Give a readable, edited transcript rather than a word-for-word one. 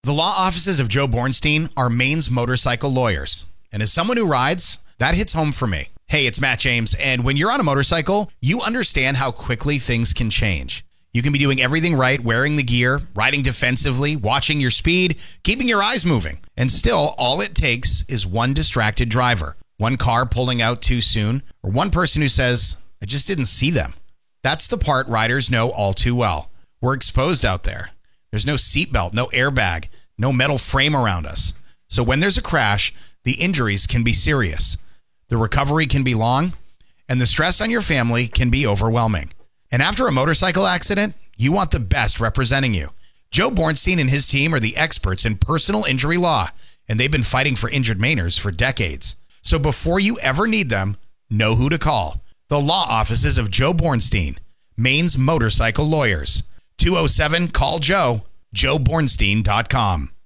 The law offices of Joe Bornstein are Maine's motorcycle lawyers. And as someone who rides, that hits home for me. Hey, it's Matt James, and when you're on a motorcycle, you understand how quickly things can change. You can be doing everything right, wearing the gear, riding defensively, watching your speed, keeping your eyes moving. And still, all it takes is one distracted driver, one car pulling out too soon, or one person who says, I just didn't see them. That's the part riders know all too well. We're exposed out there. There's no seatbelt, no airbag, no metal frame around us. So when there's a crash, the injuries can be serious. The recovery can be long, and the stress on your family can be overwhelming. And after a motorcycle accident, you want the best representing you. Joe Bornstein and his team are the experts in personal injury law, and they've been fighting for injured Mainers for decades. So before you ever need them, know who to call. The law offices of Joe Bornstein, Maine's motorcycle lawyers. 207-CALL-JOE, joebornstein.com.